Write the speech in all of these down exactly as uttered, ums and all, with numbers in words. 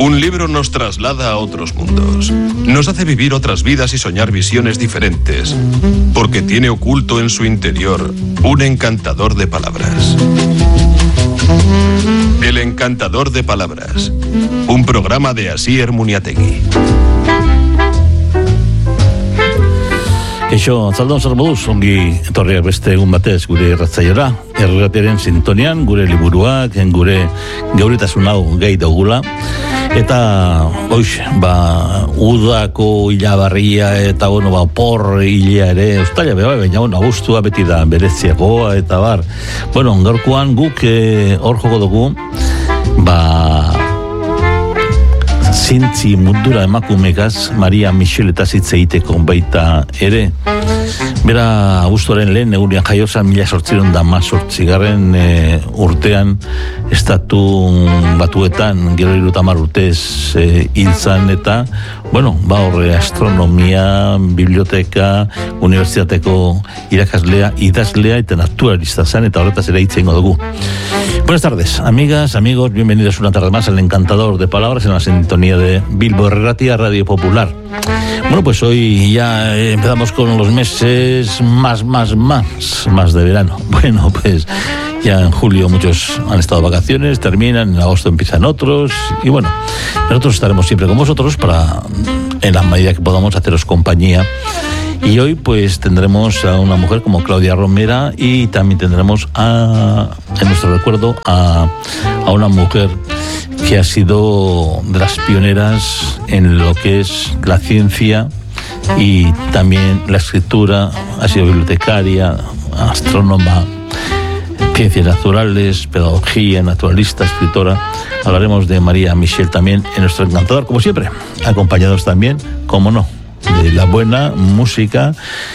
Un libro nos traslada a otros mundos, nos hace vivir otras vidas y soñar visiones diferentes, porque tiene oculto en su interior un encantador de palabras. El encantador de palabras, un programa de Asier Muniategui. Eixo, zaldon zer moduz, ongi etorriak beste egun batez gure irratzaiora, erratiaren sintonian, gure liburuak, gure geuritasun hau gehi daugula, eta, oix, ba, udako hilabarria eta, bueno, ba, por hilea ere, ustaila beba, baina, bueno, abustua beti da bereziagoa, eta bar, bueno, gaurkoan guk eh, hor joko dugu, ba, zintzi mundura emakumekaz Maria Michel eta zitzeiteko baita ere. Bera abuztuaren lehen egunean jaiozan mila sortziron da mazortzigarren e, urtean estatu batuetan gero irutamar urtez e, hiltzan eta bueno, ba horre astronomia, biblioteka, unibertsitateko irakaslea, idazlea eta naturalista zan eta horretaz ere hitz egingo dugu. Buenas tardes, amigas, amigos, bienvenidos una tarde más al Encantador de Palabras en la sintonía de Bilbo Erratia Radio Popular. Bueno, pues hoy ya empezamos con los meses más, más, más, más de verano. Bueno, pues ya en julio muchos han estado de vacaciones, terminan, en agosto empiezan otros y bueno, nosotros estaremos siempre con vosotros para, en la medida que podamos, haceros compañía. Y hoy pues tendremos a una mujer como Claudia Romera y también tendremos a, en nuestro recuerdo a, a una mujer que ha sido de las pioneras en lo que es la ciencia y también la escritura, ha sido bibliotecaria, astrónoma, ciencias naturales, pedagogía, naturalista, escritora. Hablaremos de Maria Michel también en nuestro Encantador, como siempre, acompañados también, como no, de la buena música,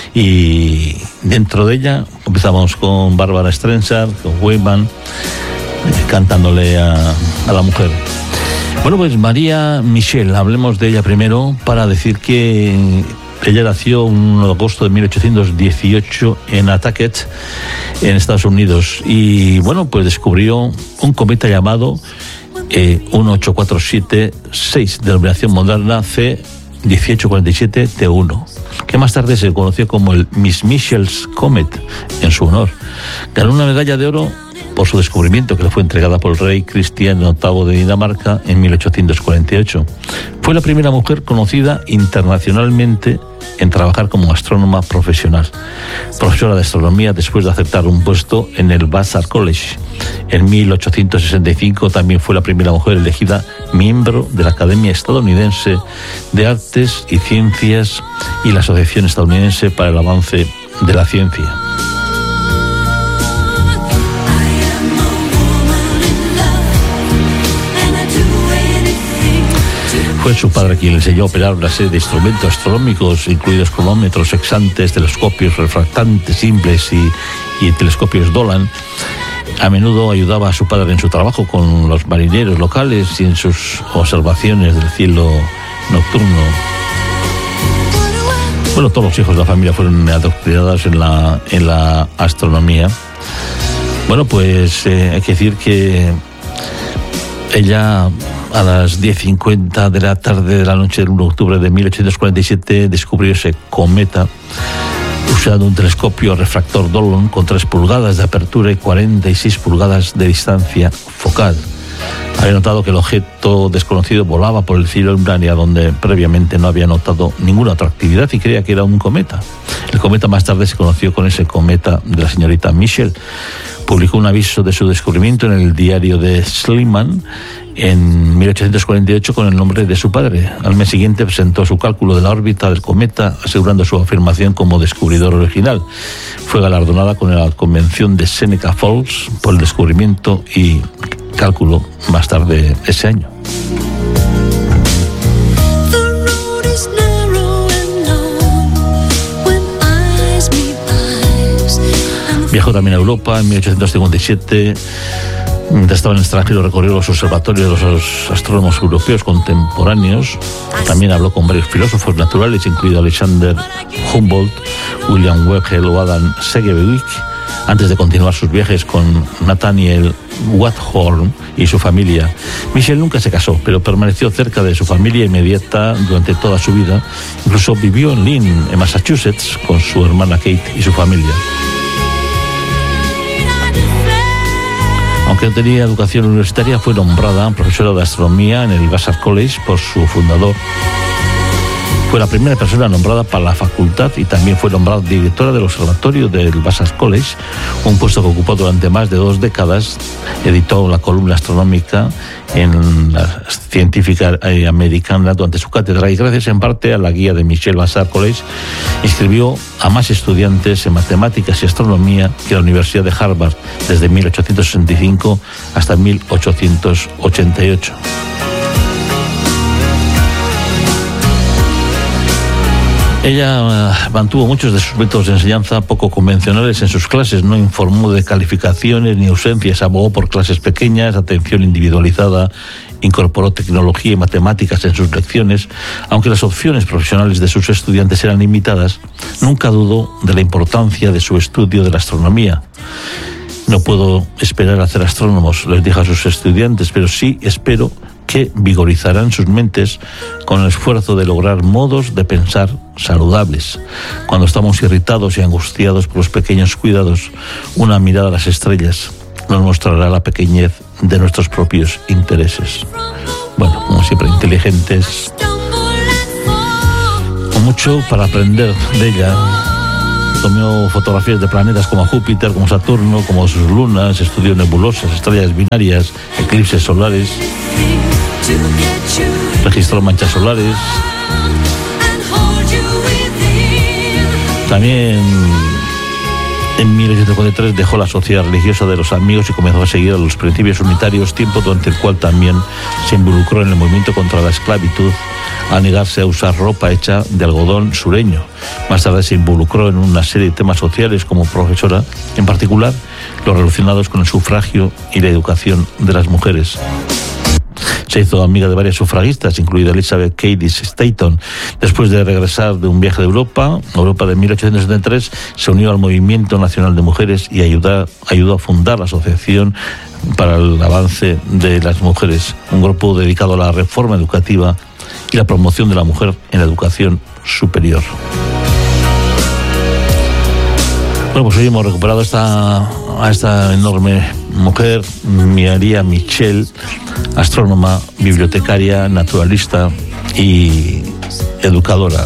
y dentro de ella empezamos con Bárbara Streisand, con Wayman, cantándole a, a la mujer. Bueno, pues Maria Michel, hablemos de ella primero para decir que ella nació el uno de agosto de mil ochocientos dieciocho en Nantucket, en Estados Unidos, y bueno, pues descubrió un cometa llamado eh, uno ocho cuatro siete seis, de denominación moderna C dieciocho cuarenta y siete T uno, que más tarde se conoció como el Miss Michel's Comet en su honor. Ganó una medalla de oro por su descubrimiento, que le fue entregada por el rey Cristian octavo de Dinamarca en mil ochocientos cuarenta y ocho. Fue la primera mujer conocida internacionalmente en trabajar como astrónoma profesional, profesora de astronomía después de aceptar un puesto en el Vassar College. En mil ochocientos sesenta y cinco también fue la primera mujer elegida miembro de la Academia Estadounidense de Artes y Ciencias y la Asociación Estadounidense para el Avance de la Ciencia. Fue su padre quien le enseñó a operar una serie de instrumentos astronómicos, incluidos cronómetros, sextantes, telescopios refractantes simples y, y telescopios Dolan. A menudo ayudaba a su padre en su trabajo con los marineros locales y en sus observaciones del cielo nocturno. Bueno, todos los hijos de la familia fueron adoctrinados en la, en la astronomía. Bueno, pues eh, hay que decir que ella, a las diez cincuenta de la tarde de la noche del uno de octubre de mil ochocientos cuarenta y siete, descubrió ese cometa usando un telescopio refractor Dolan con tres pulgadas de apertura y cuarenta y seis pulgadas de distancia focal. Había notado que el objeto desconocido volaba por el cielo en un área donde previamente no había notado ninguna otra actividad y creía que era un cometa. El cometa más tarde se conoció con ese cometa de la señorita Michel. Publicó un aviso de su descubrimiento en el diario de Schliemann en mil ochocientos cuarenta y ocho con el nombre de su padre. Al mes siguiente presentó su cálculo de la órbita del cometa, asegurando su afirmación como descubridor original. Fue galardonada con la convención de Seneca Falls por el descubrimiento y cálculo más tarde ese año. Viajó también a Europa en mil ochocientos cincuenta y siete. Mientras estaba en el extranjero, recorrió los observatorios de los astrónomos europeos contemporáneos. También habló con varios filósofos naturales, incluido Alexander Humboldt, William Whewell o Adam Segebewick. antes de continuar sus viajes con Nathaniel Wathorn y su familia. Michelle nunca se casó, pero permaneció cerca de su familia inmediata durante toda su vida. Incluso vivió en Lynn, en Massachusetts, con su hermana Kate y su familia. Aunque no tenía educación universitaria, fue nombrada profesora de astronomía en el Vassar College por su fundador. Fue la primera persona nombrada para la facultad y también fue nombrada directora del observatorio del Vassar College, un puesto que ocupó durante más de dos décadas. Editó la columna astronómica en la científica americana durante su cátedra y gracias en parte a la guía de Michelle Vassar College inscribió a más estudiantes en matemáticas y astronomía que la Universidad de Harvard desde mil ochocientos sesenta y cinco hasta mil ochocientos ochenta y ocho. Ella mantuvo muchos de sus métodos de enseñanza poco convencionales en sus clases, no informó de calificaciones ni ausencias, abogó por clases pequeñas, atención individualizada, incorporó tecnología y matemáticas en sus lecciones. Aunque las opciones profesionales de sus estudiantes eran limitadas, nunca dudó de la importancia de su estudio de la astronomía. No puedo esperar a ser astrónomos, les dijo a sus estudiantes, pero sí espero que vigorizarán sus mentes con el esfuerzo de lograr modos de pensar saludables. Cuando estamos irritados y angustiados por los pequeños cuidados, una mirada a las estrellas nos mostrará la pequeñez de nuestros propios intereses. Bueno, como siempre, inteligentes, con mucho para aprender de ella. Tomó fotografías de planetas como Júpiter, como Saturno, como sus lunas, estudió nebulosas, estrellas binarias, eclipses solares, registró manchas solares. También en mil ochocientos cuarenta y tres dejó la sociedad religiosa de los amigos y comenzó a seguir a los principios unitarios, tiempo durante el cual también se involucró en el movimiento contra la esclavitud, a negarse a usar ropa hecha de algodón sureño. Más tarde se involucró en una serie de temas sociales como profesora, en particular los relacionados con el sufragio y la educación de las mujeres. Se hizo amiga de varias sufragistas, incluida Elizabeth Cady Stanton. Después de regresar de un viaje de Europa, Europa de mil ochocientos setenta y tres, se unió al Movimiento Nacional de Mujeres y ayudó, ayudó a fundar la Asociación para el Avance de las Mujeres, un grupo dedicado a la reforma educativa y la promoción de la mujer en la educación superior. Bueno, pues hoy hemos recuperado esta, a esta enorme mujer, María Michelle, astrónoma, bibliotecaria, naturalista y educadora.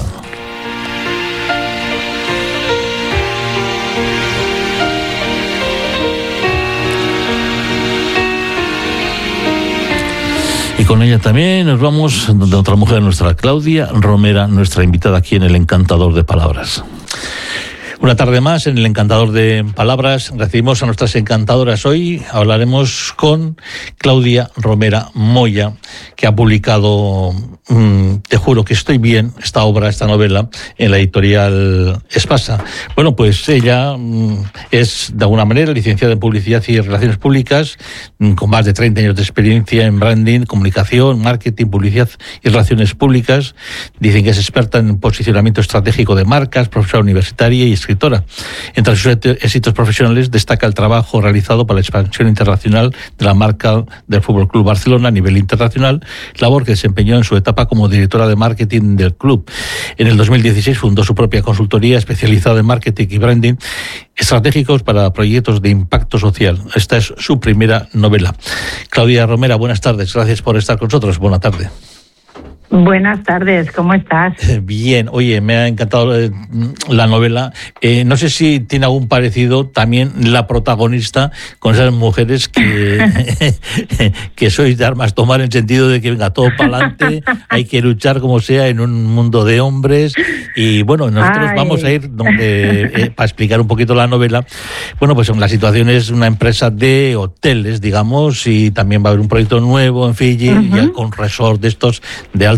Y con ella también nos vamos de otra mujer, nuestra Claudia Romera, nuestra invitada aquí en El Encantador de Palabras. Una tarde más en El Encantador de Palabras. Recibimos a nuestras encantadoras hoy. Hablaremos con Claudia Romera Moya, que ha publicado mmm, Te juro que estoy bien, esta obra, esta novela, en la editorial Espasa. Bueno, pues ella mmm, es, de alguna manera, licenciada en Publicidad y Relaciones Públicas, mmm, con más de treinta años de experiencia en branding, comunicación, marketing, publicidad y relaciones públicas. Dicen que es experta en posicionamiento estratégico de marcas, profesora universitaria y escritora. Entre sus éxitos profesionales destaca el trabajo realizado para la expansión internacional de la marca del F C Barcelona a nivel internacional, labor que desempeñó en su etapa como directora de marketing del club. En el dos mil dieciséis fundó su propia consultoría especializada en marketing y branding estratégicos para proyectos de impacto social. Esta es su primera novela. Claudia Romera, buenas tardes. Gracias por estar con nosotros. Buena tarde. Buenas tardes, ¿cómo estás? Bien, oye, me ha encantado la novela. Eh, no sé si tiene algún parecido también la protagonista con esas mujeres que, que sois de armas tomar, en sentido de que venga todo para adelante, hay que luchar como sea en un mundo de hombres. Y bueno, nosotros Ay. vamos a ir donde eh, para explicar un poquito la novela. Bueno, pues la situación es una empresa de hoteles, digamos, y también va a haber un proyecto nuevo en Fiji, uh-huh. ya con resort de estos de alto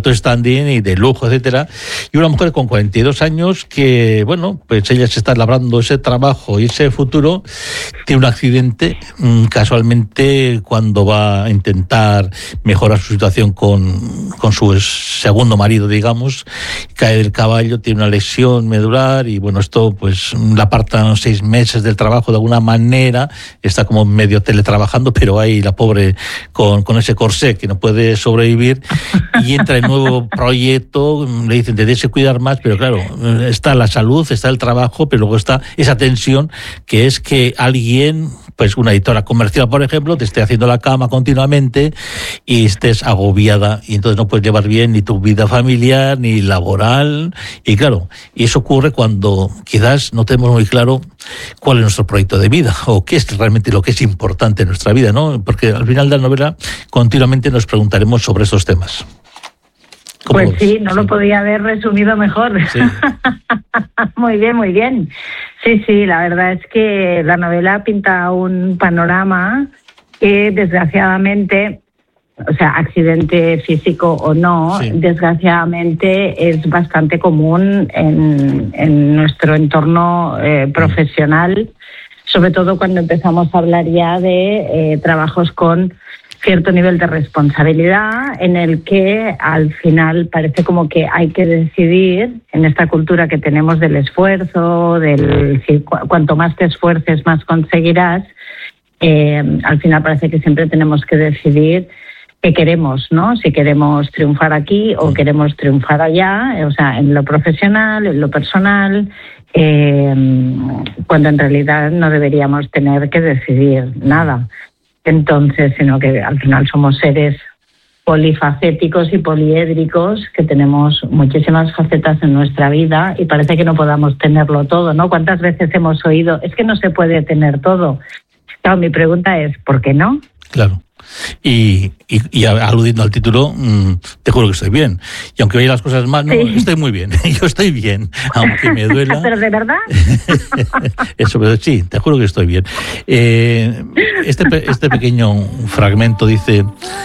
alto standing y de lujo, etcétera, y una mujer con cuarenta y dos años que, bueno, pues ella se está labrando ese trabajo y ese futuro, tiene un accidente, casualmente cuando va a intentar mejorar su situación con, con su segundo marido, digamos, cae del caballo, tiene una lesión medular y, bueno, esto pues la apartan seis meses del trabajo de alguna manera, está como medio teletrabajando, pero ahí la pobre con, con ese corsé que no puede sobrevivir, y entra en nuevo proyecto, le dicen te tienes que cuidar más, pero claro, está la salud, está el trabajo, pero luego está esa tensión que es que alguien, pues una editora comercial, por ejemplo, te esté haciendo la cama continuamente y estés agobiada, y entonces no puedes llevar bien ni tu vida familiar ni laboral, y claro, y eso ocurre cuando quizás no tenemos muy claro cuál es nuestro proyecto de vida o qué es realmente lo que es importante en nuestra vida, ¿no? Porque al final de la novela continuamente nos preguntaremos sobre esos temas. Pues sí, no sí. lo podía haber resumido mejor. Sí. Muy bien, muy bien. Sí, sí, la verdad es que la novela pinta un panorama que desgraciadamente, o sea, accidente físico o no, sí. desgraciadamente es bastante común en, en nuestro entorno eh, profesional, sobre todo cuando empezamos a hablar ya de eh, trabajos con cierto nivel de responsabilidad, en el que al final parece como que hay que decidir, en esta cultura que tenemos del esfuerzo, del si, cu- cuanto más te esfuerces, más conseguirás, eh, al final parece que siempre tenemos que decidir qué queremos, ¿no? Si queremos triunfar aquí o queremos triunfar allá, o sea, en lo profesional, en lo personal, eh, cuando en realidad no deberíamos tener que decidir nada. Entonces, sino que al final somos seres polifacéticos y poliédricos, que tenemos muchísimas facetas en nuestra vida y parece que no podamos tenerlo todo, ¿no? ¿Cuántas veces hemos oído, es que no se puede tener todo? Claro, mi pregunta es, ¿por qué no? Claro. Y, y, y aludiendo al título, mmm, te juro que estoy bien. Y aunque vaya las cosas mal, no, sí. estoy muy bien. Yo estoy bien, aunque me duela. ¿Pero de verdad? Eso, pero sí, te juro que estoy bien. Eh, este, este pequeño fragmento dice,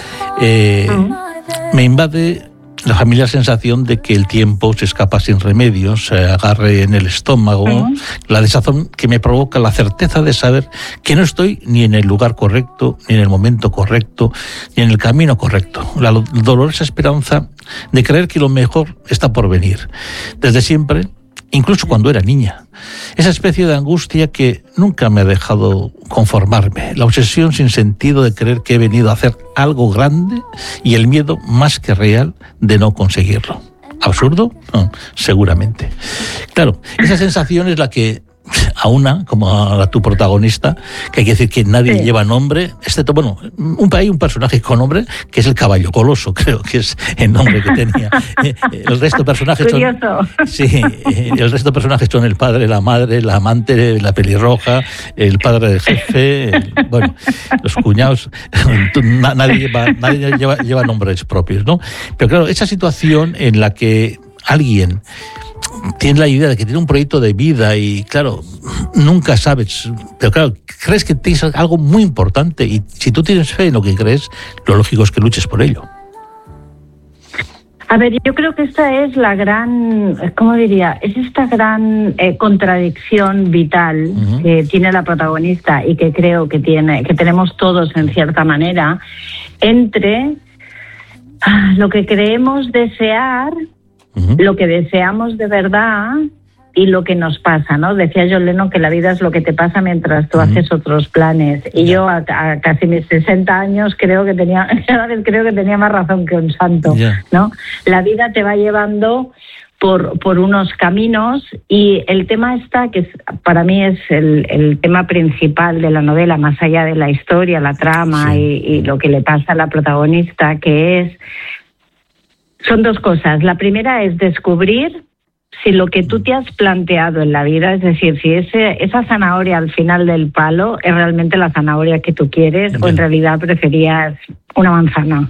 eh, uh-huh. me invade la familiar sensación de que el tiempo se escapa sin remedio, se agarre en el estómago, uh-huh. la desazón que me provoca la certeza de saber que no estoy ni en el lugar correcto, ni en el momento correcto, ni en el camino correcto. La dolorosa esperanza de creer que lo mejor está por venir. Desde siempre, incluso cuando era niña. Esa especie de angustia que nunca me ha dejado conformarme. La obsesión sin sentido de creer que he venido a hacer algo grande y el miedo más que real de no conseguirlo. ¿Absurdo? No, seguramente. Claro, esa sensación es la que a una, como a tu protagonista, que hay que decir que nadie sí. lleva nombre, excepto, bueno, un, hay un personaje con nombre, que es el caballo coloso, creo que es el nombre que tenía. El resto de personajes Curioso. son... Sí, el resto de personajes son el padre, la madre, la amante, la pelirroja, el padre del jefe, el, bueno, los cuñados, nadie, lleva, nadie lleva, lleva nombres propios, ¿no? Pero claro, esa situación en la que alguien tienes la idea de que tiene un proyecto de vida y, claro, nunca sabes, pero claro, crees que tienes algo muy importante y si tú tienes fe en lo que crees, lo lógico es que luches por ello. A ver, yo creo que esta es la gran, ¿cómo diría? Es esta gran eh, contradicción vital uh-huh. que tiene la protagonista y que creo que tiene, que tenemos todos en cierta manera, entre ah, lo que creemos desear, uh-huh. lo que deseamos de verdad y lo que nos pasa, ¿no? Decía John Lennon que la vida es lo que te pasa mientras tú uh-huh. haces otros planes. Y yeah. yo a, a casi mis sesenta años creo que tenía, cada vez creo que tenía más razón que un santo, yeah. ¿no? La vida te va llevando por, por unos caminos y el tema está, que es, para mí es el, el tema principal de la novela, más allá de la historia, la trama sí. y, y lo que le pasa a la protagonista, que es, son dos cosas. La primera es descubrir si lo que tú te has planteado en la vida, es decir, si ese, esa zanahoria al final del palo es realmente la zanahoria que tú quieres, bien. O en realidad preferías una manzana.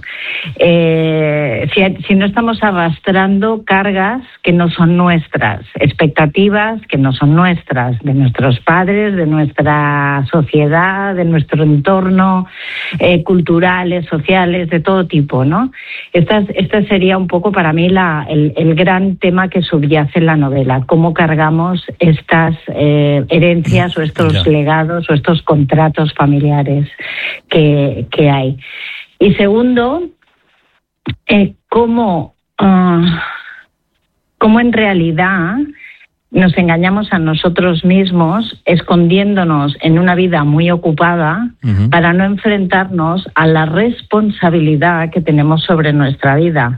Eh, si, si no estamos arrastrando cargas que no son nuestras, expectativas que no son nuestras, de nuestros padres, de nuestra sociedad, de nuestro entorno, eh, culturales, sociales, de todo tipo, ¿no? Esta, este sería un poco para mí la, el, el gran tema que subyace en la novela, cómo cargamos estas eh, herencias o estos yeah. legados o estos contratos familiares que, que hay. Y segundo, eh, cómo, uh, cómo en realidad nos engañamos a nosotros mismos escondiéndonos en una vida muy ocupada uh-huh. para no enfrentarnos a la responsabilidad que tenemos sobre nuestra vida.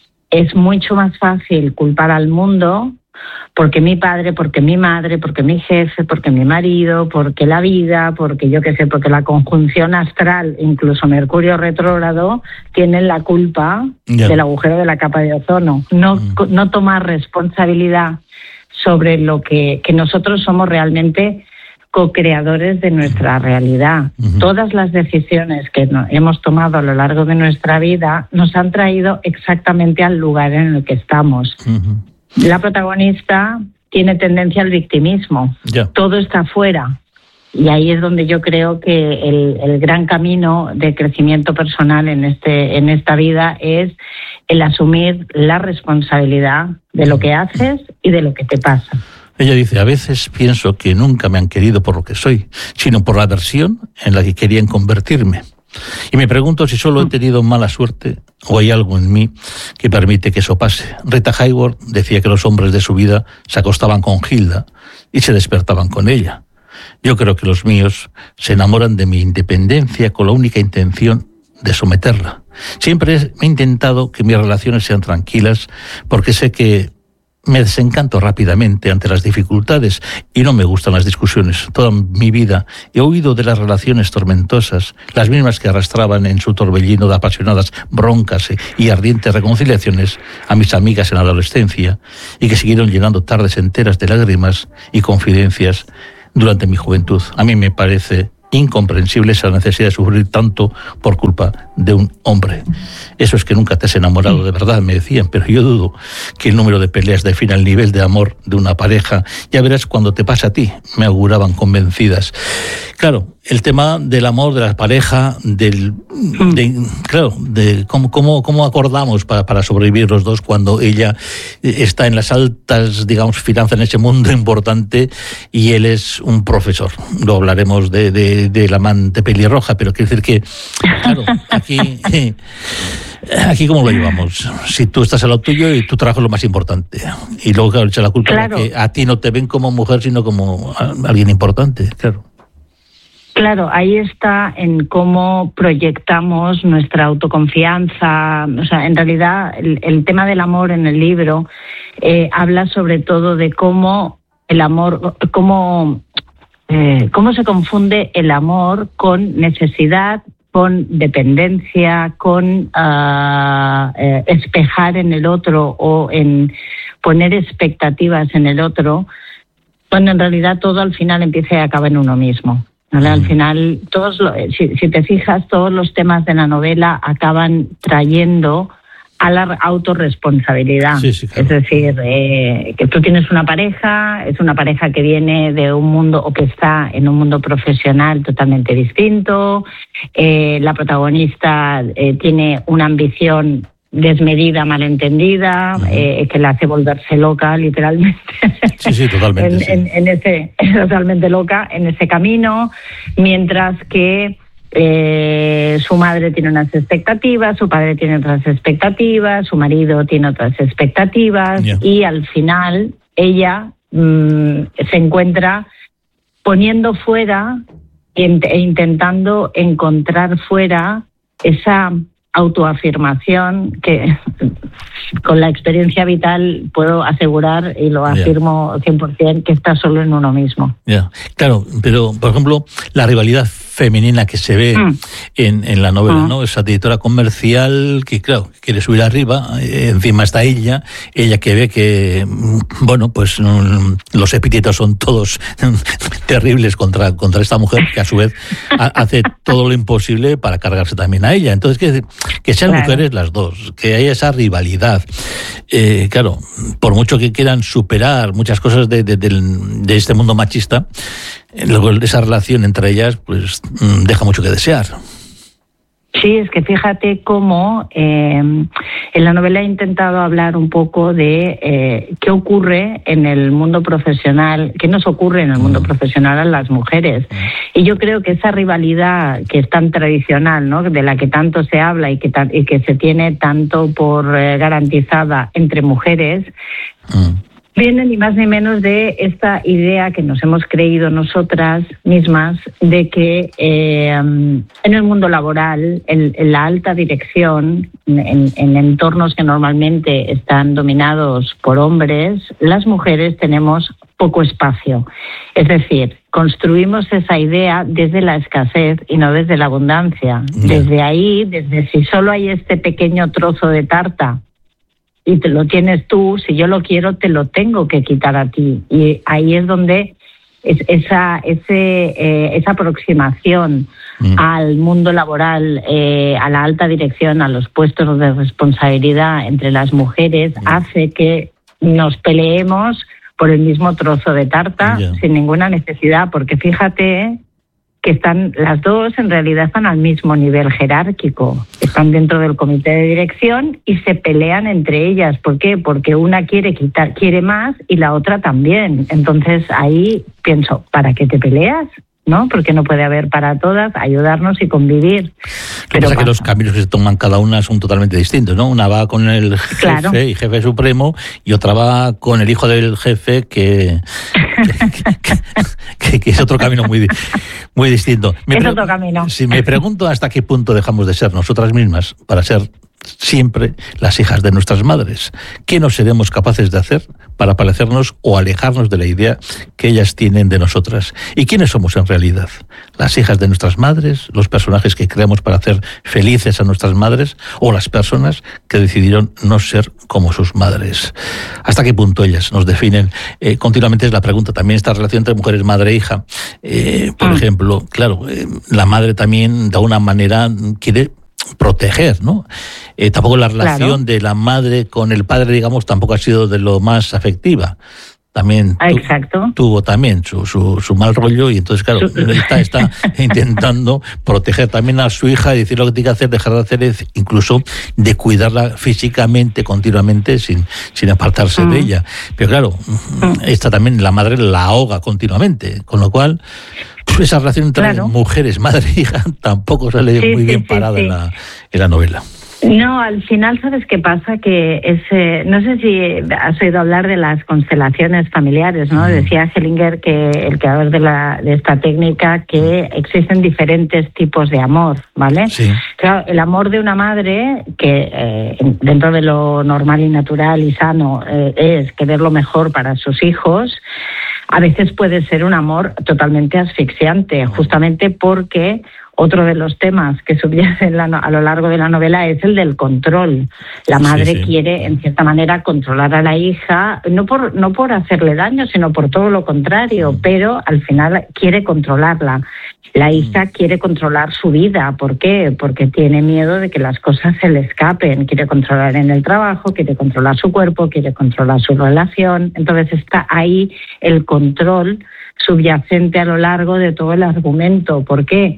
Es mucho más fácil culpar al mundo porque mi padre, porque mi madre, porque mi jefe, porque mi marido, porque la vida, porque yo qué sé, porque la conjunción astral, incluso Mercurio retrógrado, tienen la culpa yeah. del agujero de la capa de ozono. No, mm. no tomar responsabilidad sobre lo que, que nosotros somos realmente co-creadores de nuestra realidad. Uh-huh. Todas las decisiones que no, hemos tomado a lo largo de nuestra vida nos han traído exactamente al lugar en el que estamos. Uh-huh. La protagonista tiene tendencia al victimismo. Yeah. Todo está afuera. Y ahí es donde yo creo que el, el gran camino de crecimiento personal en este en esta vida es el asumir la responsabilidad de lo que haces y de lo que te pasa. Ella dice, a veces pienso que nunca me han querido por lo que soy, sino por la versión en la que querían convertirme. Y me pregunto si solo he tenido mala suerte o hay algo en mí que permite que eso pase. Rita Hayworth decía que los hombres de su vida se acostaban con Hilda y se despertaban con ella. Yo creo que los míos se enamoran de mi independencia con la única intención de someterla. Siempre he intentado que mis relaciones sean tranquilas porque sé que me desencanto rápidamente ante las dificultades y no me gustan las discusiones. Toda mi vida he oído de las relaciones tormentosas, las mismas que arrastraban en su torbellino de apasionadas broncas y ardientes reconciliaciones a mis amigas en la adolescencia y que siguieron llenando tardes enteras de lágrimas y confidencias durante mi juventud. A mí me parece incomprensible esa necesidad de sufrir tanto por culpa de un hombre. Eso es que nunca te has enamorado de verdad, me decían, pero yo dudo que el número de peleas defina el nivel de amor de una pareja. Ya verás cuando te pasa a ti, me auguraban convencidas. Claro, el tema del amor, de la pareja, del, de, claro, de cómo, cómo, cómo acordamos para, para sobrevivir los dos cuando ella está en las altas, digamos, finanzas en ese mundo importante y él es un profesor. Lo hablaremos de, de, de la amante pelirroja, pero quiero decir que, claro, aquí, aquí cómo lo llevamos. Si tú estás a lo tuyo y tu trabajo es lo más importante. Y luego, claro, echa la culpa claro. de que a ti no te ven como mujer, sino como alguien importante, claro. Claro, ahí está en cómo proyectamos nuestra autoconfianza. O sea, en realidad el, el tema del amor en el libro eh, habla sobre todo de cómo el amor, cómo, eh, cómo se confunde el amor con necesidad, con dependencia, con uh, eh, espejar en el otro o en poner expectativas en el otro, cuando en realidad todo al final empieza y acaba en uno mismo. ¿Vale? Al final, todos lo, si, si te fijas, todos los temas de la novela acaban trayendo a la autorresponsabilidad. Sí, sí, claro. Es decir, eh, que tú tienes una pareja, es una pareja que viene de un mundo o que está en un mundo profesional totalmente distinto. Eh, la protagonista eh, tiene una ambición desmedida, malentendida, uh-huh. eh, que la hace volverse loca, literalmente. Sí, sí, totalmente. en, sí. En, en ese, totalmente loca en ese camino, mientras que eh, su madre tiene unas expectativas, su padre tiene otras expectativas, su marido tiene otras expectativas, yeah. y al final ella mmm, se encuentra poniendo fuera e intentando encontrar fuera esa autoafirmación que con la experiencia vital puedo asegurar y lo afirmo yeah. cien por ciento que está solo en uno mismo. Yeah. Claro, pero por ejemplo la rivalidad femenina que se ve mm. en, en la novela, mm. ¿no? Esa directora comercial que, claro, quiere subir arriba, eh, encima está ella, ella que ve que, bueno, pues um, los epítetos son todos terribles contra, contra esta mujer, que a su vez ha, hace todo lo imposible para cargarse también a ella. Entonces, que, que sean claro. mujeres las dos, que haya esa rivalidad. Eh, claro, por mucho que quieran superar muchas cosas de, de, de, de este mundo machista, luego esa relación entre ellas pues deja mucho que desear. Sí, es que fíjate cómo eh, en la novela he intentado hablar un poco de eh, qué ocurre en el mundo profesional, qué nos ocurre en el mundo mm. profesional a las mujeres. Mm. Y yo creo que esa rivalidad que es tan tradicional, ¿no?, de la que tanto se habla y que, ta- y que se tiene tanto por eh, garantizada entre mujeres, mm. viene ni más ni menos de esta idea que nos hemos creído nosotras mismas de que eh, en el mundo laboral, en, en la alta dirección, en, en entornos que normalmente están dominados por hombres, las mujeres tenemos poco espacio. Es decir, construimos esa idea desde la escasez y no desde la abundancia. Yeah. Desde ahí, desde si solo hay este pequeño trozo de tarta y te lo tienes tú, si yo lo quiero, te lo tengo que quitar a ti. Y ahí es donde es esa ese eh, esa aproximación mm. al mundo laboral, eh, a la alta dirección, a los puestos de responsabilidad entre las mujeres, mm. hace que nos peleemos por el mismo trozo de tarta yeah. sin ninguna necesidad, porque fíjate que están las dos, en realidad están al mismo nivel jerárquico, están dentro del comité de dirección y se pelean entre ellas. ¿Por qué? Porque una quiere quitar, quiere más y la otra también. Entonces ahí pienso, ¿para qué te peleas? ¿No? Porque no puede haber para todas, ayudarnos y convivir. Lo que pasa es que los caminos que se toman cada una son totalmente distintos, ¿no? Una va con el jefe claro. y jefe supremo, y otra va con el hijo del jefe, que, que, que, que es otro camino muy, muy distinto. Me es pre- otro camino. Si me pregunto hasta qué punto dejamos de ser nosotras mismas para ser siempre las hijas de nuestras madres. ¿Qué no seremos capaces de hacer para parecernos o alejarnos de la idea que ellas tienen de nosotras? ¿Y quiénes somos en realidad? ¿Las hijas de nuestras madres? ¿Los personajes que creamos para hacer felices a nuestras madres? ¿O las personas que decidieron no ser como sus madres? ¿Hasta qué punto ellas nos definen? Eh, continuamente es la pregunta. También esta relación entre mujeres madre e hija. Eh, por ah. ejemplo, claro, eh, la madre también de alguna manera quiere proteger, ¿no? Eh, tampoco la relación claro. de la madre con el padre, digamos, tampoco ha sido de lo más afectiva. También tu, Exacto. tuvo también su, su, su mal rollo, y entonces, claro, está, está intentando proteger también a su hija y decir lo que tiene que hacer, dejar de hacer, es incluso de cuidarla físicamente, continuamente, sin, sin apartarse mm. de ella. Pero claro, mm. esta también, la madre la ahoga continuamente, con lo cual esa relación entre claro. mujeres, madre e hija, tampoco sale sí, muy sí, bien sí, parada sí. En, la, en la novela. No, al final, ¿sabes qué pasa? Que ese, no sé si has oído hablar de las constelaciones familiares, ¿no? Mm. Decía Hellinger, que el creador de, la, de esta técnica, que existen diferentes tipos de amor, ¿vale? Sí. Claro, el amor de una madre, que eh, dentro de lo normal y natural y sano eh, es querer lo mejor para sus hijos, a veces puede ser un amor totalmente asfixiante, justamente porque otro de los temas que subyacen a lo largo de la novela es el del control. La madre sí, sí. quiere, en cierta manera, controlar a la hija, no por no por hacerle daño, sino por todo lo contrario, mm. pero al final quiere controlarla. La hija mm. quiere controlar su vida. ¿Por qué? Porque tiene miedo de que las cosas se le escapen. Quiere controlar en el trabajo, quiere controlar su cuerpo, quiere controlar su relación. Entonces está ahí el control subyacente a lo largo de todo el argumento. ¿Por qué?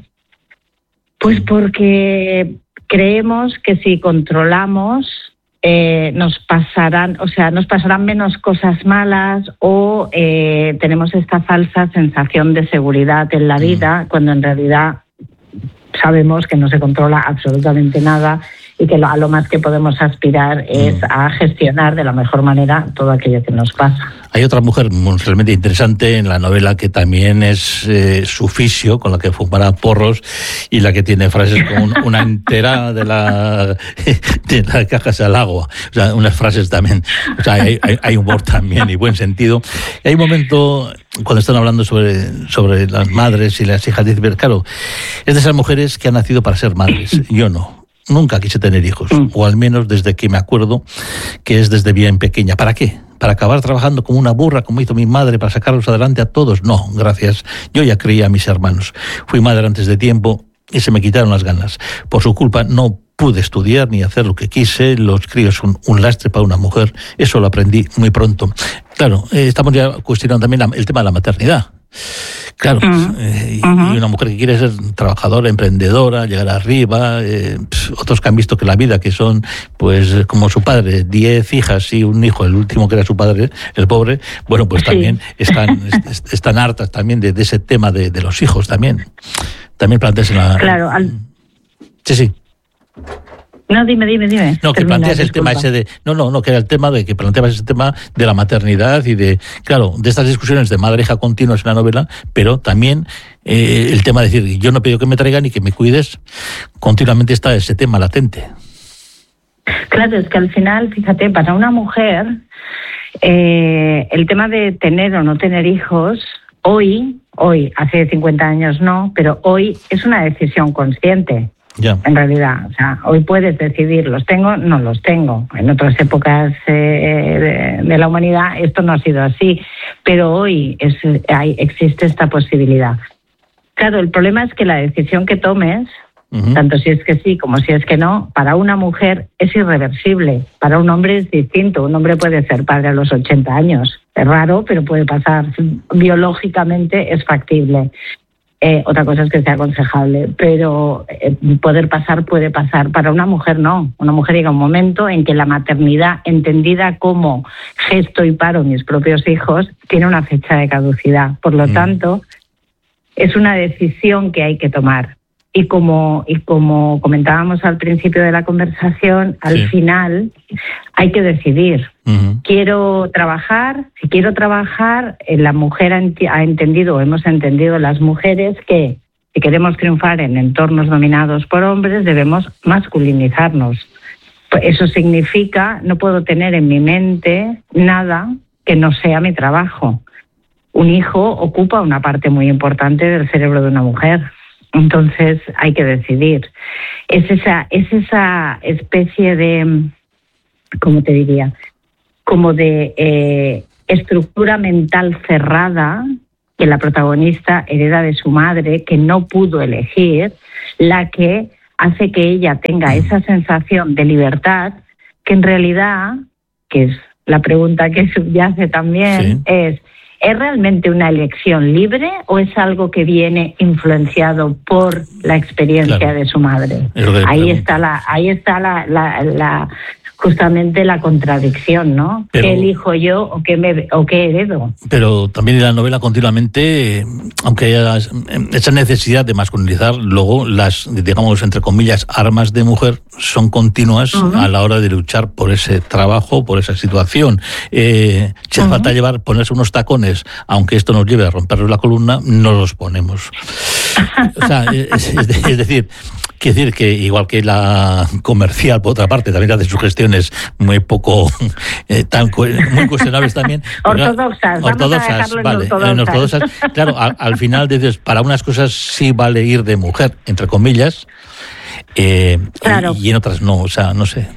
Pues porque creemos que si controlamos eh, nos pasarán, o sea, nos pasarán menos cosas malas, o eh, tenemos esta falsa sensación de seguridad en la vida, cuando en realidad sabemos que no se controla absolutamente nada y que lo, a lo más que podemos aspirar es a gestionar de la mejor manera todo aquello que nos pasa. Hay otra mujer realmente interesante en la novela que también es eh, su fisio, con la que fumará porros y la que tiene frases como un, una entera de la de la cajas al agua. O sea, unas frases también. O sea, hay, hay, hay humor también y buen sentido. Y hay un momento cuando están hablando sobre, sobre las madres y las hijas, dice, claro, es de esas mujeres que han nacido para ser madres. Yo no. Nunca quise tener hijos, o al menos desde que me acuerdo que es desde bien pequeña. ¿Para qué? ¿Para acabar trabajando como una burra, como hizo mi madre, para sacarlos adelante a todos? No, gracias. Yo ya creía a mis hermanos. Fui madre antes de tiempo y se me quitaron las ganas. Por su culpa no pude estudiar ni hacer lo que quise. Los críos son un lastre para una mujer. Eso lo aprendí muy pronto. Claro, eh, estamos ya cuestionando también la, el tema de la maternidad. Claro, uh-huh. eh, y, uh-huh. y una mujer que quiere ser trabajadora, emprendedora, llegar arriba, eh, otros que han visto que la vida, que son, pues, como su padre, diez hijas y un hijo, el último que era su padre, el pobre, bueno, pues también sí. están, est- están hartas también de, de ese tema de, de los hijos también. También planteas la... Claro, al... Sí, sí. No, dime, dime, dime. No, que Termina, planteas el disculpa. tema ese de... No, no, no, que era el tema de que planteabas ese tema de la maternidad y de... Claro, de estas discusiones de madre-hija continuas en la novela, pero también eh, el tema de decir, yo no pido que me traigan y que me cuides, continuamente está ese tema latente. Claro, es que al final, fíjate, para una mujer, eh, el tema de tener o no tener hijos, hoy, hoy, hace cincuenta años no, pero hoy es una decisión consciente. Ya. En realidad, o sea, hoy puedes decidir, los tengo, no los tengo. En otras épocas eh, de, de la humanidad esto no ha sido así, pero hoy es, hay, existe esta posibilidad. Claro, el problema es que la decisión que tomes, uh-huh. tanto si es que sí como si es que no, para una mujer es irreversible, para un hombre es distinto. Un hombre puede ser padre a los ochenta años, es raro, pero puede pasar, biológicamente es factible. Eh, otra cosa es que sea aconsejable, pero eh, poder pasar puede pasar. Para una mujer no. Una mujer llega un momento en que la maternidad, entendida como gesto y paro mis propios hijos, tiene una fecha de caducidad. Por lo mm. tanto, es una decisión que hay que tomar. Y como, y como comentábamos al principio de la conversación, al sí. final hay que decidir. Uh-huh. Quiero trabajar, si quiero trabajar, la mujer ha, ent- ha entendido, o hemos entendido las mujeres, que si queremos triunfar en entornos dominados por hombres, debemos masculinizarnos. Eso significa, no puedo tener en mi mente nada que no sea mi trabajo. Un hijo ocupa una parte muy importante del cerebro de una mujer. Entonces hay que decidir. Es esa, es esa especie de, ¿cómo te diría? Como de eh, estructura mental cerrada que la protagonista hereda de su madre, que no pudo elegir, la que hace que ella tenga esa sensación de libertad, que en realidad, que es la pregunta que subyace también, sí. es... ¿Es realmente una elección libre o es algo que viene influenciado por la experiencia claro. de su madre? Ahí está la, ahí está la, la, la justamente la contradicción, ¿no? Pero, ¿qué elijo yo o qué me o qué heredo? Pero también en la novela continuamente, aunque haya esa necesidad de masculinizar, luego las, digamos, entre comillas, armas de mujer son continuas uh-huh. a la hora de luchar por ese trabajo, por esa situación. Eh, si hace uh-huh. falta llevar, ponerse unos tacones, aunque esto nos lleve a rompernos la columna, no los ponemos. O sea, es, es, es decir, quiero decir que igual que la comercial, por otra parte, también hace sugestiones muy poco, eh, tan muy cuestionables también. Ortodoxas. Ortodoxas, vale. En ortodoxas. Claro, al, al final dices, para unas cosas sí vale ir de mujer, entre comillas, eh, claro. y, y en otras no, o sea, no sé.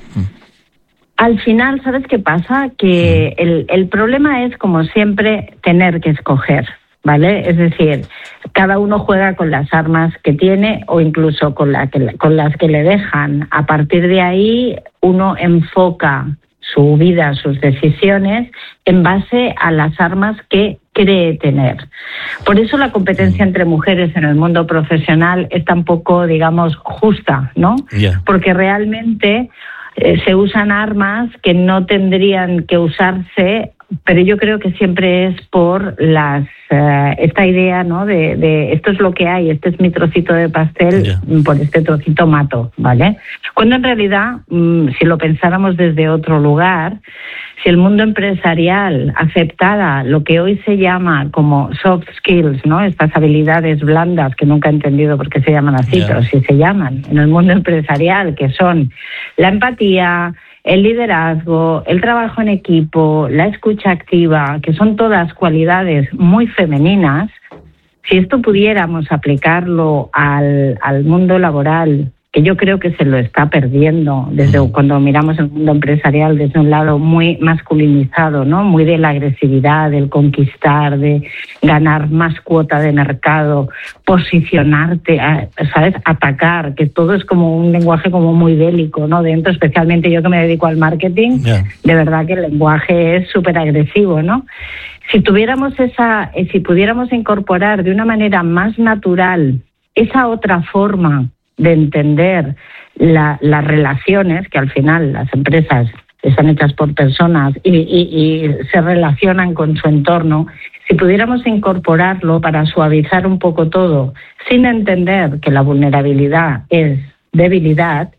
Al final, ¿sabes qué pasa? Que mm. el, el problema es, como siempre, tener que escoger. ¿Vale? Es decir, cada uno juega con las armas que tiene o incluso con, la que, con las que le dejan. A partir de ahí, uno enfoca su vida, sus decisiones, en base a las armas que cree tener. Por eso la competencia entre mujeres en el mundo profesional es tan poco, digamos, justa, ¿no? Yeah. Porque realmente eh, se usan armas que no tendrían que usarse pero yo creo que siempre es por las uh, esta idea, ¿no? De, de esto es lo que hay, este es mi trocito de pastel, yeah. por este trocito mato, ¿vale? Cuando en realidad, mmm, si lo pensáramos desde otro lugar, si el mundo empresarial aceptara lo que hoy se llama como soft skills, ¿no? Estas habilidades blandas que nunca he entendido por qué se llaman así, yeah. pero sí se llaman en el mundo empresarial, que son la empatía, el liderazgo, el trabajo en equipo, la escucha activa, que son todas cualidades muy femeninas. Si esto pudiéramos aplicarlo al, al mundo laboral, que yo creo que se lo está perdiendo desde mm. cuando miramos el mundo empresarial desde un lado muy masculinizado, ¿no? Muy de la agresividad, del conquistar, de ganar más cuota de mercado, posicionarte, ¿sabes? Atacar, que todo es como un lenguaje como muy bélico, ¿no? Dentro, especialmente yo que me dedico al marketing, yeah. de verdad que el lenguaje es súper agresivo, ¿no? Si tuviéramos esa, si pudiéramos incorporar de una manera más natural esa otra forma de entender la, las relaciones, que al final las empresas están hechas por personas y, y, y se relacionan con su entorno, si pudiéramos incorporarlo para suavizar un poco todo, sin entender que la vulnerabilidad es debilidad,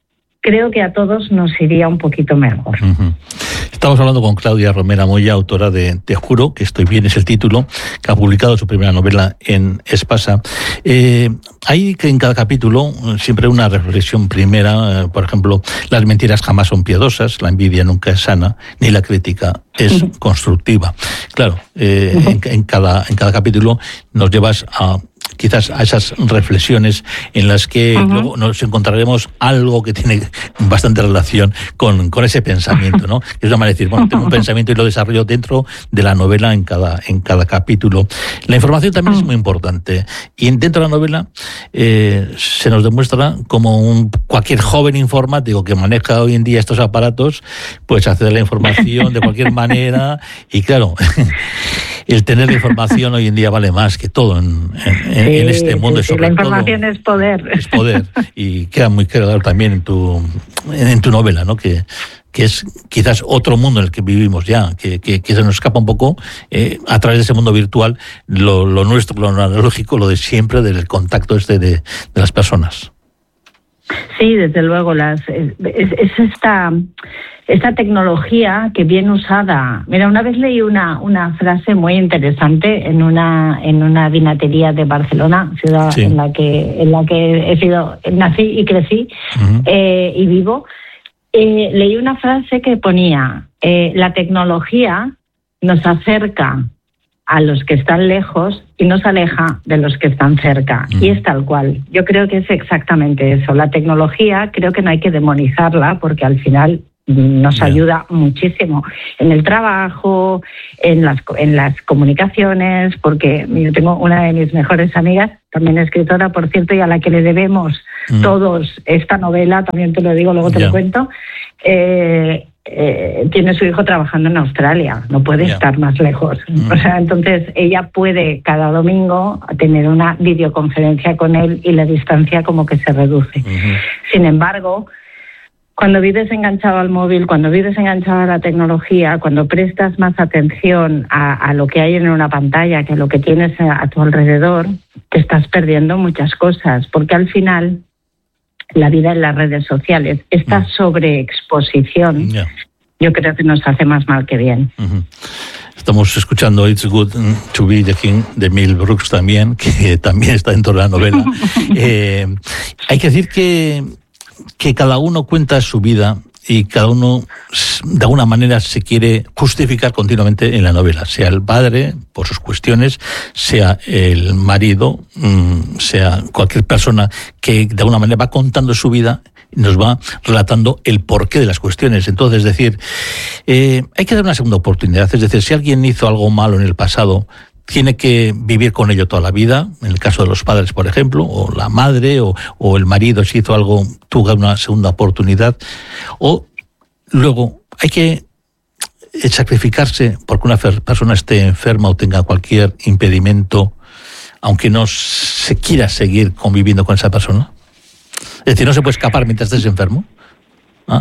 creo que a todos nos iría un poquito mejor. Uh-huh. Estamos hablando con Claudia Romera Moya, autora de Te juro que estoy bien, es el título, que ha publicado su primera novela en Espasa. Eh, hay que en cada capítulo siempre una reflexión primera, eh, por ejemplo, las mentiras jamás son piadosas, la envidia nunca es sana, ni la crítica es uh-huh. constructiva. Claro, eh, uh-huh. en, en, cada, en cada capítulo nos llevas a quizás a esas reflexiones en las que uh-huh. luego nos encontraremos algo que tiene bastante relación con, con ese pensamiento, ¿no? Es una manera de decir, bueno, tengo un pensamiento y lo desarrollo dentro de la novela en cada, en cada capítulo. La información también uh-huh. es muy importante. Y dentro de la novela eh, se nos demuestra como un, cualquier joven informático que maneja hoy en día estos aparatos, pues accede a la información de cualquier manera y claro, el tener la información hoy en día vale más que todo en, en, sí, en este mundo. Sí, sí, la información todo, es poder. Es poder. Y queda muy claro también en tu, en tu novela, ¿no? Que, que es quizás otro mundo en el que vivimos ya, que, que, que se nos escapa un poco eh, a través de ese mundo virtual, lo, lo nuestro, lo analógico, lo de siempre, del contacto este de, de las personas. Sí, desde luego, las es, es esta... Esta tecnología que bien usada. Mira, una vez leí una una frase muy interesante en una en una vinatería de Barcelona, ciudad sí. en la que en la que he sido nací y crecí uh-huh. eh, y vivo. Eh, leí una frase que ponía: eh, la tecnología nos acerca a los que están lejos y nos aleja de los que están cerca. Uh-huh. Y es tal cual. Yo creo que es exactamente eso. La tecnología creo que no hay que demonizarla porque al final nos yeah. ayuda muchísimo en el trabajo, en las en las comunicaciones, porque yo tengo una de mis mejores amigas, también escritora, por cierto, y a la que le debemos mm. todos esta novela, también te lo digo, luego te yeah. lo cuento, eh, eh, tiene su hijo trabajando en Australia, no puede yeah. estar más lejos. Mm. O sea, entonces ella puede cada domingo tener una videoconferencia con él y la distancia como que se reduce. Mm-hmm. Sin embargo, cuando vives enganchado al móvil, cuando vives enganchado a la tecnología, cuando prestas más atención a, a lo que hay en una pantalla que a lo que tienes a, a tu alrededor, te estás perdiendo muchas cosas, porque al final la vida en las redes sociales, esta sobreexposición, yeah. yo creo que nos hace más mal que bien. Uh-huh. Estamos escuchando It's Good to Be the King de Mel Brooks también, que también está dentro de la novela. eh, hay que decir que que cada uno cuenta su vida y cada uno de alguna manera se quiere justificar continuamente en la novela, sea el padre por sus cuestiones, sea el marido, sea cualquier persona que de alguna manera va contando su vida y nos va relatando el porqué de las cuestiones. Entonces, es decir, eh, hay que dar una segunda oportunidad. Es decir, si alguien hizo algo malo en el pasado, tiene que vivir con ello toda la vida, en el caso de los padres, por ejemplo, o la madre, o, o el marido, si hizo algo, tuvo una segunda oportunidad, o luego hay que sacrificarse porque una persona esté enferma o tenga cualquier impedimento, aunque no se quiera seguir conviviendo con esa persona. Es decir, no se puede escapar mientras estés enfermo. ¿Ah?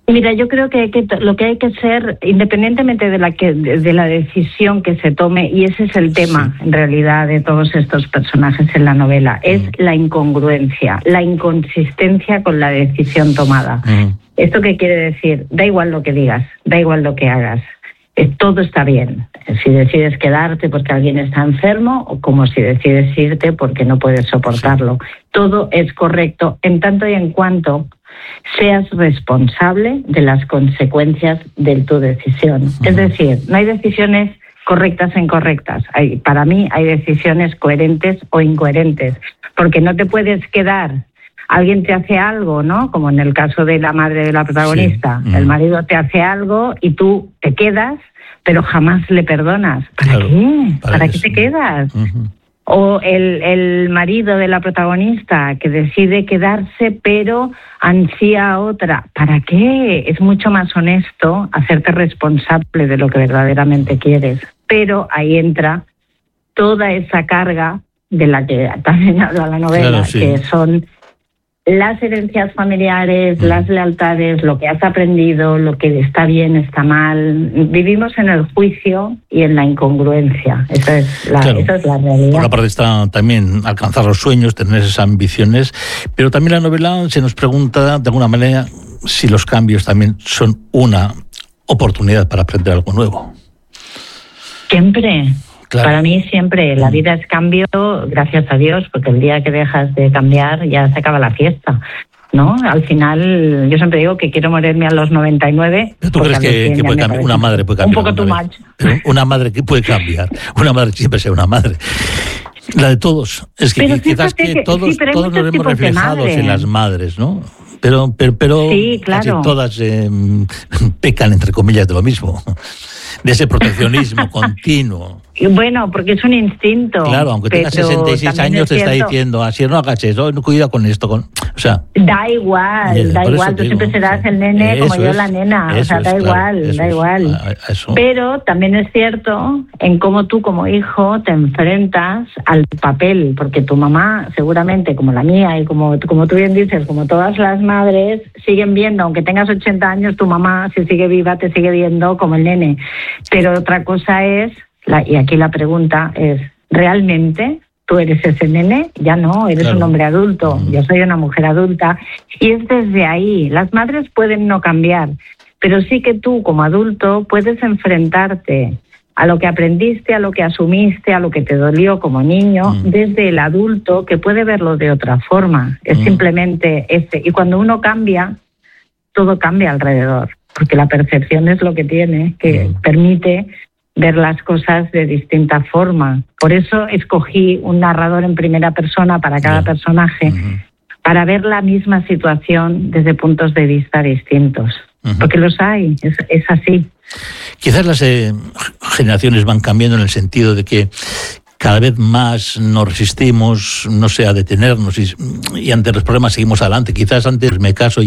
Mira, yo creo que, que lo que hay que ser, independientemente de la que de la decisión que se tome, y ese es el tema, sí, en realidad, de todos estos personajes en la novela, es mm. la incongruencia, la inconsistencia con la decisión tomada. Mm. ¿Esto qué quiere decir? Da igual lo que digas, da igual lo que hagas. Todo está bien. Si decides quedarte porque alguien está enfermo, o como si decides irte porque no puedes soportarlo. Sí. Todo es correcto en tanto y en cuanto seas responsable de las consecuencias de tu decisión. Uh-huh. Es decir, no hay decisiones correctas e incorrectas. Hay, para mí hay decisiones coherentes o incoherentes, porque no te puedes quedar. Alguien te hace algo, ¿no? Como en el caso de la madre de la protagonista. Sí. Uh-huh. El marido te hace algo y tú te quedas, pero jamás le perdonas. ¿Para claro, qué? ¿Para, ¿Para qué te quedas? Uh-huh. O el, el marido de la protagonista que decide quedarse pero ansía a otra. ¿Para qué? Es mucho más honesto hacerte responsable de lo que verdaderamente quieres. Pero ahí entra toda esa carga de la que también habla la novela, claro, sí, que son las herencias familiares, mm. las lealtades, lo que has aprendido, lo que está bien, está mal. Vivimos en el juicio y en la incongruencia. Esa es la, claro, esa es la realidad. Por una parte está también alcanzar los sueños, tener esas ambiciones, pero también la novela se nos pregunta, de alguna manera, si los cambios también son una oportunidad para aprender algo nuevo. Siempre. Claro. Para mí siempre la vida es cambio, gracias a Dios, porque el día que dejas de cambiar ya se acaba la fiesta, ¿no? Al final, yo siempre digo que quiero morirme a los noventa y nueve. ¿Tú crees que, que puede cambiar? Una madre puede cambiar. Un poco too much. Una madre que puede cambiar. Una madre que siempre sea una madre. La de todos. Es que pero quizás que, que todos, sí, todos nos vemos reflejados en las madres, ¿no? Pero, pero, pero sí, claro, casi todas eh, pecan, entre comillas, de lo mismo. De ese proteccionismo continuo. Bueno, porque es un instinto. Claro, aunque tenga sesenta y seis años te está diciendo, así no hagas eso, no cuida con esto, con, o sea, da igual, eh, da igual, tú digo, siempre serás el nene como yo es, la nena, o sea, da es, igual, claro, da igual. Es, pero también es cierto en cómo tú como hijo te enfrentas al papel, porque tu mamá seguramente, como la mía y como, como tú bien dices, como todas las madres, siguen viendo, aunque tengas ochenta años, tu mamá, si sigue viva, te sigue viendo como el nene. Pero otra cosa es, La, y aquí la pregunta es, ¿realmente tú eres ese nene? Ya no, eres claro, un hombre adulto, mm. yo soy una mujer adulta. Y es desde ahí, las madres pueden no cambiar, pero sí que tú como adulto puedes enfrentarte a lo que aprendiste, a lo que asumiste, a lo que te dolió como niño, mm. desde el adulto que puede verlo de otra forma. Es mm. simplemente este. Y cuando uno cambia, todo cambia alrededor, porque la percepción es lo que tiene, que mm. permite ver las cosas de distinta forma. Por eso escogí un narrador en primera persona para cada yeah. personaje, uh-huh. para ver la misma situación desde puntos de vista distintos. Uh-huh. Porque los hay, es, es así. Quizás las eh, generaciones van cambiando en el sentido de que cada vez más nos resistimos, no sé, a detenernos y, y ante los problemas seguimos adelante. Quizás antes me caso